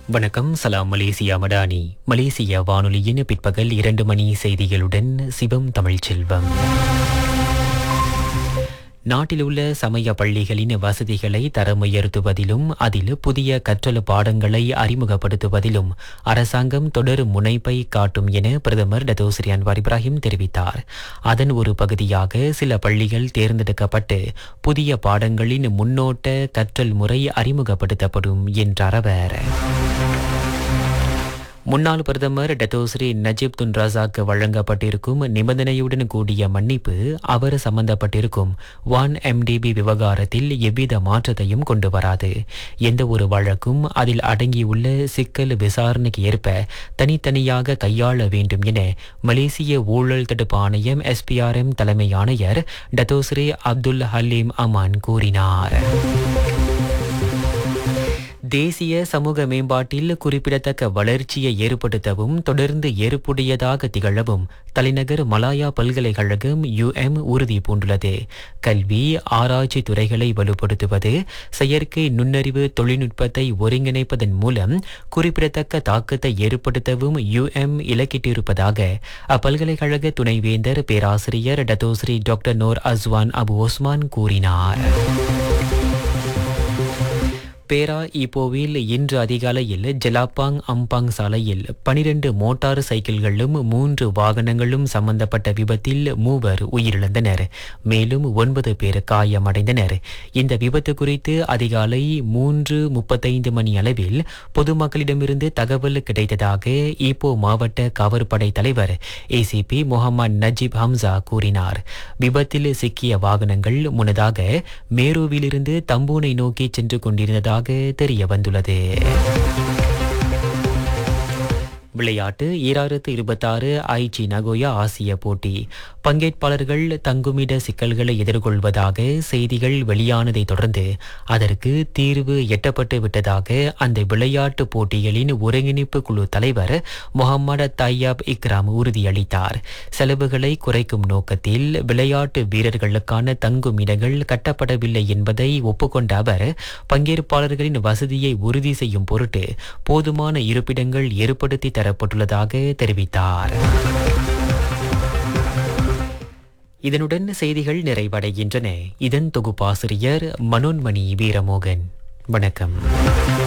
வணக்கம். சலாம் மலேசியா மடானி. மலேசிய வானொலியின் பிற்பகல் 2 மணி செய்திகளுடன் சிவம் தமிழ்ச்செல்வம். நாட்டில் உள்ள சமய பள்ளிகளின் வசதிகளை தரம் உயர்த்துவதிலும் அதில் புதிய கற்றல் பாடங்களை அறிமுகப்படுத்துவதிலும் அரசாங்கம் தொடர் முனைப்பை காட்டும் என பிரதமர் டத்தோஸ்ரீ அன்வார் இப்ராஹிம் தெரிவித்தார். அதன் ஒரு பகுதியாக சில பள்ளிகள் தேர்ந்தெடுக்கப்பட்டு புதிய பாடங்களின் முன்னோட்ட கற்றல் முறை அறிமுகப்படுத்தப்படும் என்றார் அவர். முன்னாள் பிரதமர் டத்தோஸ்ரீ நஜீப் துன் ரசாக்கு வழங்கப்பட்டிருக்கும் நிபந்தனையுடன் கூடிய மன்னிப்பு அவர் சம்பந்தப்பட்டிருக்கும் 1MDB விவகாரத்தில் எவ்வித மாற்றத்தையும் கொண்டு வராது. எந்த ஒரு வழக்கும் அதில் அடங்கியுள்ள சிக்கல் விசாரணைக்கு ஏற்ப தனித்தனியாக கையாள வேண்டும் என மலேசிய ஊழல் தடுப்பு ஆணையம் SPRM தலைமை ஆணையர் டத்தோஸ்ரீ அப்துல் ஹலீம் அமான் கூறினார். தேசிய சமூக மேம்பாட்டில் குறிப்பிடத்தக்க வளர்ச்சியை ஏற்படுத்தவும் தொடர்ந்து ஏற்புடையதாக திகழவும் தலைநகர் மலாயா பல்கலைக்கழகம் உறுதி பூண்டுள்ளது. கல்வி ஆராய்ச்சி துறைகளை வலுப்படுத்துவது, செயற்கை நுண்ணறிவு தொழில்நுட்பத்தை ஒருங்கிணைப்பதன் மூலம் குறிப்பிடத்தக்க தாக்கத்தை ஏற்படுத்தவும் இலக்கிட்டிருப்பதாக அப்பல்கலைக்கழக துணைவேந்தர் பேராசிரியர் Datuk Seri doctor நோர் Azlan Abu Osman கூறினார். பேரா ஈப்போவில் இன்று அதிகாலையில் ஜலாப்பாங் அம்பாங் சாலையில் 12 மோட்டார் சைக்கிள்களும் 3 வாகனங்களும் சம்பந்தப்பட்ட விபத்தில் 3 உயிரிழந்தனர். மேலும் 9 பேர் காயமடைந்தனர். இந்த விபத்து குறித்து அதிகாலை 3:35 மணி அளவில் பொதுமக்களிடமிருந்து தகவல் கிடைத்ததாக ஈப்போ மாவட்ட காவற்படை தலைவர் ACP முகமது நஜீப் ஹம்சா கூறினார். விபத்தில் சிக்கிய வாகனங்கள் முன்னதாக மேருவிலிருந்து தம்பூனை நோக்கி சென்று கொண்டிருந்ததாக தெரிய வந்துள்ளது. விளையாட்டு 2026 ஐச்சி நகோயா ஆசிய போட்டி. பங்கேற்பாளர்கள் தங்குமிட சிக்கல்களை எதிர்கொள்வதாக செய்திகள் வெளியானதை தொடர்ந்து அதற்கு தீர்வு எட்டப்பட்டு விட்டதாக அந்த விளையாட்டு போட்டிகளின் ஒருங்கிணைப்பு குழு தலைவர் முகமது தையாப் இக்ராம் உறுதியளித்தார். செலவுகளை குறைக்கும் நோக்கத்தில் விளையாட்டு வீரர்களுக்கான தங்குமிடங்கள் கட்டப்படவில்லை என்பதை ஒப்புக்கொண்ட அவர் பங்கேற்பாளர்களின் வசதியை உறுதி செய்யும் பொருட்டு போதுமான இருப்பிடங்கள் ஏற்படுத்தி தரப்பட்டுள்ளதாக தெரிவித்தார். இதனுடன் செய்திகள் நிறைவடைகின்றன. இதன் தொகுப்பாசிரியர் மனோன்மணி வீரமோகன். வணக்கம்.